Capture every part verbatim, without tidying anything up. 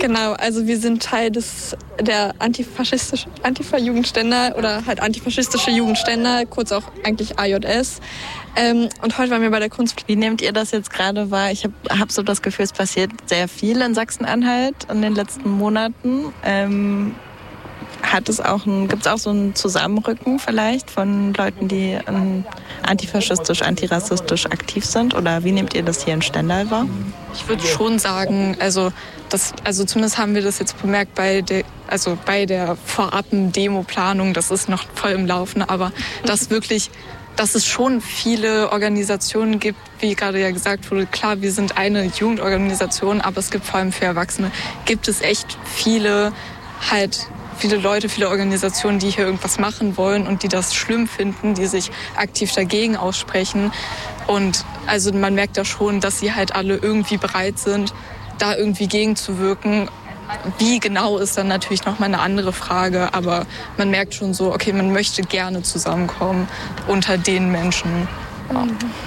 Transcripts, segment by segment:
Genau, also wir sind Teil des der antifaschistischen Antifa-Jugendständer oder halt antifaschistische Jugendständer, kurz auch eigentlich A J S. Ähm, und heute waren wir bei der Kunst. Wie nehmt ihr das jetzt gerade wahr? Ich habe hab so das Gefühl, es passiert sehr viel in Sachsen-Anhalt in den letzten Monaten. Ähm, hat es auch ein, gibt es auch so ein Zusammenrücken vielleicht von Leuten, die ähm, antifaschistisch, antirassistisch aktiv sind? Oder wie nehmt ihr das hier in Stendal wahr? Ich würde schon sagen, also, das, also zumindest haben wir das jetzt bemerkt bei der, also bei der Vorab-Demo-Planung, das ist noch voll im Laufen, aber dass wirklich, dass es schon viele Organisationen gibt, wie gerade ja gesagt wurde, klar, wir sind eine Jugendorganisation, aber es gibt vor allem für Erwachsene, gibt es echt viele halt viele Leute, viele Organisationen, die hier irgendwas machen wollen und die das schlimm finden, die sich aktiv dagegen aussprechen. Und also man merkt da schon, dass sie halt alle irgendwie bereit sind, da irgendwie gegenzuwirken. Wie genau ist dann natürlich nochmal eine andere Frage, aber man merkt schon so, okay, man möchte gerne zusammenkommen unter den Menschen. Ja.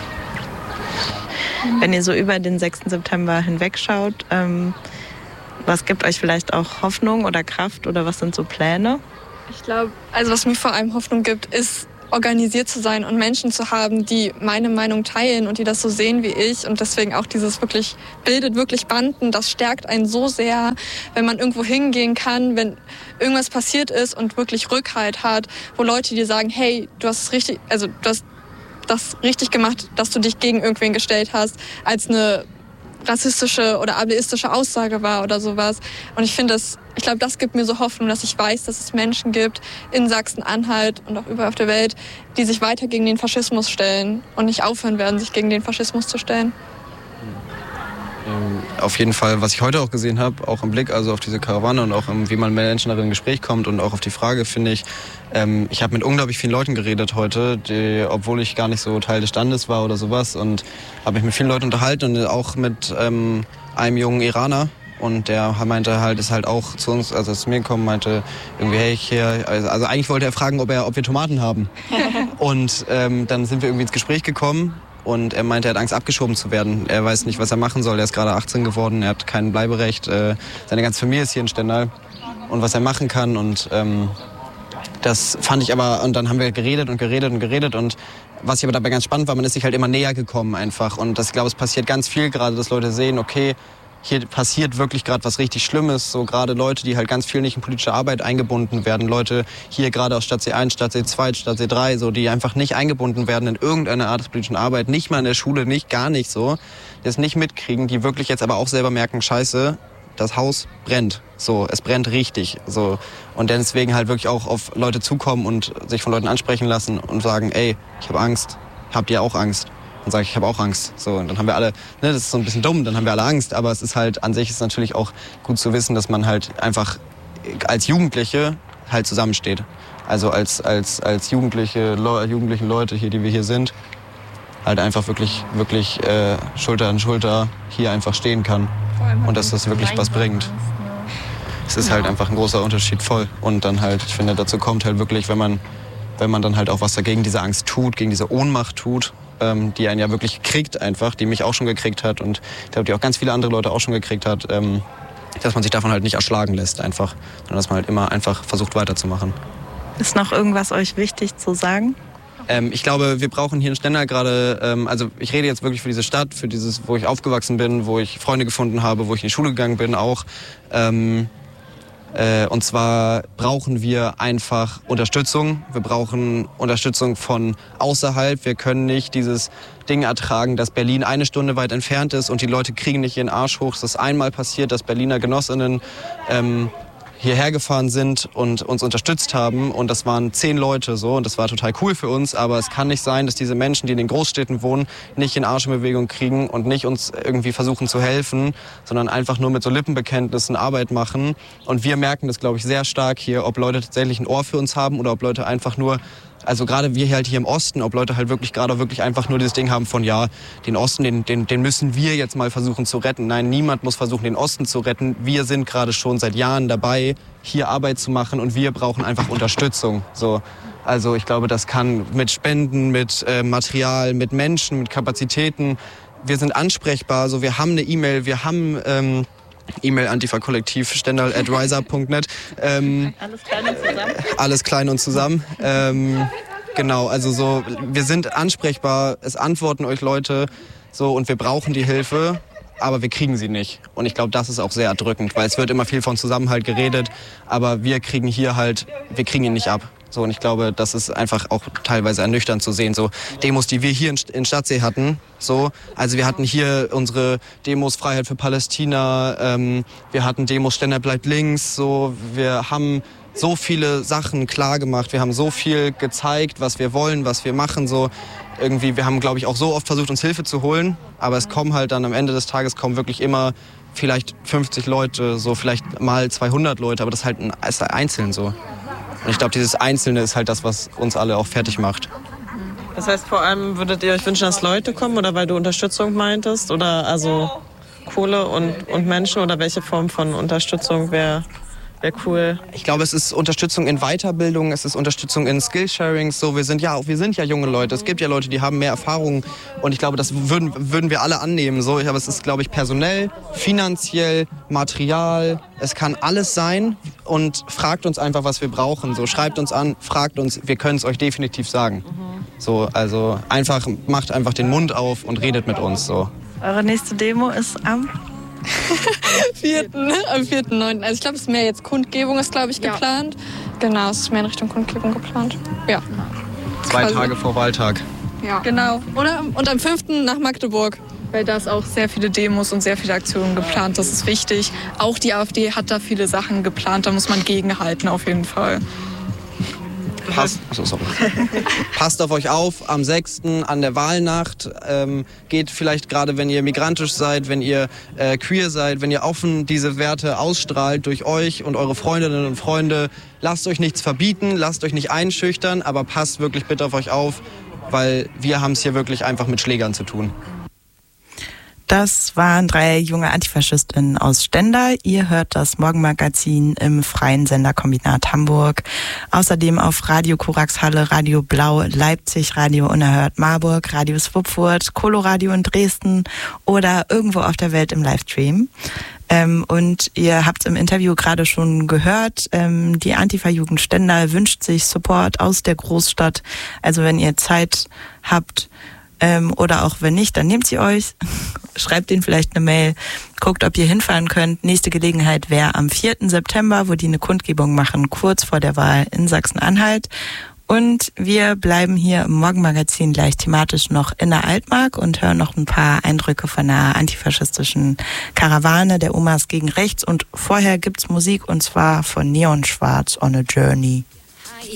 Wenn ihr so über den sechsten September hinwegschaut, ähm, was gibt euch vielleicht auch Hoffnung oder Kraft oder was sind so Pläne? Ich glaube, also was mir vor allem Hoffnung gibt, ist organisiert zu sein und Menschen zu haben, die meine Meinung teilen und die das so sehen wie ich. Und deswegen auch dieses wirklich, bildet wirklich Banden, das stärkt einen so sehr, wenn man irgendwo hingehen kann, wenn irgendwas passiert ist und wirklich Rückhalt hat, wo Leute dir sagen, hey, du hast es richtig, also du hast das richtig gemacht, dass du dich gegen irgendwen gestellt hast, als eine rassistische oder ableistische Aussage war oder sowas. Und ich finde das, ich glaube, das gibt mir so Hoffnung, dass ich weiß, dass es Menschen gibt in Sachsen-Anhalt und auch überall auf der Welt, die sich weiter gegen den Faschismus stellen und nicht aufhören werden, sich gegen den Faschismus zu stellen. Ähm, auf jeden Fall, was ich heute auch gesehen habe, auch im Blick also auf diese Karawane und auch um, wie man mit Menschen darin in Gespräch kommt und auch auf die Frage, finde ich, ähm, ich habe mit unglaublich vielen Leuten geredet heute, die, obwohl ich gar nicht so Teil des Standes war oder sowas, und habe mich mit vielen Leuten unterhalten und auch mit ähm, einem jungen Iraner. Und der meinte halt, ist halt auch zu uns, also zu mir gekommen, meinte irgendwie, hey, hier, also, also eigentlich wollte er fragen, ob, er, ob wir Tomaten haben. Und ähm, dann sind wir irgendwie ins Gespräch gekommen. Und er meinte, er hat Angst, abgeschoben zu werden. Er weiß nicht, was er machen soll. Er ist gerade achtzehn geworden, er hat kein Bleiberecht. Äh, seine ganze Familie ist hier in Stendal. Und was er machen kann. Und ähm, das fand ich aber, und dann haben wir geredet und geredet und geredet. Und was ich aber dabei ganz spannend war, man ist sich halt immer näher gekommen einfach. Und das, ich glaube, es passiert ganz viel gerade, dass Leute sehen, okay, hier passiert wirklich gerade was richtig Schlimmes. So gerade Leute, die halt ganz viel nicht in politische Arbeit eingebunden werden. Leute hier gerade aus Stadt C eins, Stadt C zwei, Stadt C drei, so, die einfach nicht eingebunden werden in irgendeine Art des politischen Arbeit. Nicht mal in der Schule, nicht, gar nicht so. Die es nicht mitkriegen, die wirklich jetzt aber auch selber merken, scheiße, das Haus brennt. So, es brennt richtig. So. Und deswegen halt wirklich auch auf Leute zukommen und sich von Leuten ansprechen lassen und sagen, ey, ich habe Angst. Habt ihr auch Angst? Dann sage ich, ich habe auch Angst. So, und dann haben wir alle, ne, das ist so ein bisschen dumm, dann haben wir alle Angst, aber es ist halt, an sich ist natürlich auch gut zu wissen, dass man halt einfach als Jugendliche halt zusammensteht. Also als, als, als jugendliche, Le- jugendlichen Leute hier, die wir hier sind, halt einfach wirklich, wirklich äh, Schulter an Schulter hier einfach stehen kann. Und dass das wirklich was bringt. Es ist halt einfach ein großer Unterschied, voll. Und dann halt, ich finde, dazu kommt halt wirklich, wenn man, wenn man dann halt auch was dagegen diese Angst tut, gegen diese Ohnmacht tut, ähm, die einen ja wirklich kriegt einfach, die mich auch schon gekriegt hat und ich glaube, die auch ganz viele andere Leute auch schon gekriegt hat, ähm, dass man sich davon halt nicht erschlagen lässt einfach, sondern dass man halt immer einfach versucht weiterzumachen. Ist noch irgendwas euch wichtig zu sagen? Ähm, ich glaube, wir brauchen hier in Stendal gerade, ähm, also ich rede jetzt wirklich für diese Stadt, für dieses, wo ich aufgewachsen bin, wo ich Freunde gefunden habe, wo ich in die Schule gegangen bin auch. Ähm, äh, und zwar brauchen wir einfach Unterstützung. Wir brauchen Unterstützung von außerhalb. Wir können nicht dieses Ding ertragen, dass Berlin eine Stunde weit entfernt ist und die Leute kriegen nicht ihren Arsch hoch. Es ist einmal passiert, dass Berliner Genossinnen ähm, hierher gefahren sind und uns unterstützt haben und das waren zehn Leute so und das war total cool für uns, aber es kann nicht sein, dass diese Menschen, die in den Großstädten wohnen, nicht den Arsch in Bewegung kriegen und nicht uns irgendwie versuchen zu helfen, sondern einfach nur mit so Lippenbekenntnissen Arbeit machen und wir merken das, glaube ich, sehr stark hier, ob Leute tatsächlich ein Ohr für uns haben oder ob Leute einfach nur, also gerade wir halt hier im Osten, ob Leute halt wirklich gerade wirklich einfach nur dieses Ding haben von, ja, den Osten, den, den, den müssen wir jetzt mal versuchen zu retten. Nein, niemand muss versuchen, den Osten zu retten. Wir sind gerade schon seit Jahren dabei, hier Arbeit zu machen und wir brauchen einfach Unterstützung. So. Also ich glaube, das kann mit Spenden, mit äh, Material, mit Menschen, mit Kapazitäten. Wir sind ansprechbar, so, wir haben eine E-Mail, wir haben... Ähm, E-Mail antifa-kollektiv stendal at riser punkt net. Ähm, alles klein und zusammen? Alles klein und zusammen. Ähm, genau, also so, wir sind ansprechbar, es antworten euch Leute so und wir brauchen die Hilfe, aber wir kriegen sie nicht. Und ich glaube, das ist auch sehr erdrückend, weil es wird immer viel von Zusammenhalt geredet, aber wir kriegen hier halt, wir kriegen ihn nicht ab. So, und ich glaube, das ist einfach auch teilweise ernüchternd zu sehen. So Demos, die wir hier in, in Stadtsee hatten. So, also wir hatten hier unsere Demos Freiheit für Palästina. Ähm, wir hatten Demos Stendal bleibt links. So, wir haben so viele Sachen klar gemacht. Wir haben so viel gezeigt, was wir wollen, was wir machen. So irgendwie, wir haben, glaube ich, auch so oft versucht, uns Hilfe zu holen. Aber es kommen halt dann am Ende des Tages kommen wirklich immer vielleicht fünfzig Leute, so vielleicht mal zweihundert Leute. Aber das ist halt ein, ist einzeln so. Und ich glaube, dieses Einzelne ist halt das, was uns alle auch fertig macht. Das heißt, vor allem würdet ihr euch wünschen, dass Leute kommen oder weil du Unterstützung meintest? Oder also Kohle und, und Menschen oder welche Form von Unterstützung wäre wär cool? Ich glaube, es ist Unterstützung in Weiterbildung, es ist Unterstützung in Skillsharings. So, wir sind ja auch, wir sind ja junge Leute. Es gibt ja Leute, die haben mehr Erfahrung. Und ich glaube, das würden, würden wir alle annehmen. So, aber es ist, glaube ich, personell, finanziell, Material. Es kann alles sein. Und fragt uns einfach, was wir brauchen. So, schreibt uns an, fragt uns. Wir können es euch definitiv sagen. So, also einfach macht einfach den Mund auf und redet mit uns. So. Eure nächste Demo ist am vierten Am vierten neunten Also ich glaube, es ist mehr jetzt Kundgebung ist, glaube ich, Ja. geplant. Genau, es ist mehr in Richtung Kundgebung geplant. Ja. Zwei Quasi. Tage vor Wahltag. Ja. Genau. Oder? Und am fünften nach Magdeburg. Weil da ist auch sehr viele Demos und sehr viele Aktionen geplant. Das ist wichtig. Auch die AfD hat da viele Sachen geplant. Da muss man gegenhalten auf jeden Fall. Passt, achso, sorry. Passt auf euch auf am sechsten an der Wahlnacht. Ähm, geht vielleicht gerade, wenn ihr migrantisch seid, wenn ihr äh, queer seid, wenn ihr offen diese Werte ausstrahlt durch euch und eure Freundinnen und Freunde. Lasst euch nichts verbieten, lasst euch nicht einschüchtern, aber passt wirklich bitte auf euch auf, weil wir haben es hier wirklich einfach mit Schlägern zu tun. Das waren drei junge AntifaschistInnen aus Stendal. Ihr hört das Morgenmagazin im Freien Senderkombinat Hamburg. Außerdem auf Radio Korax Halle, Radio Blau Leipzig, Radio Unerhört Marburg, Radio Swupfurt, Coloradio in Dresden oder irgendwo auf der Welt im Livestream. Ähm, und ihr habt im Interview gerade schon gehört, ähm, die Antifa-Jugend Stendal wünscht sich Support aus der Großstadt. Also wenn ihr Zeit habt, Ähm, oder auch wenn nicht, dann nehmt sie euch, schreibt ihnen vielleicht eine Mail, guckt, ob ihr hinfahren könnt. Nächste Gelegenheit wäre am vierten September, wo die eine Kundgebung machen, kurz vor der Wahl in Sachsen-Anhalt. Und wir bleiben hier im Morgenmagazin gleich thematisch noch in der Altmark und hören noch ein paar Eindrücke von einer antifaschistischen Karawane der Omas gegen Rechts. Und vorher gibt's Musik und zwar von Neon Schwarz on a Journey.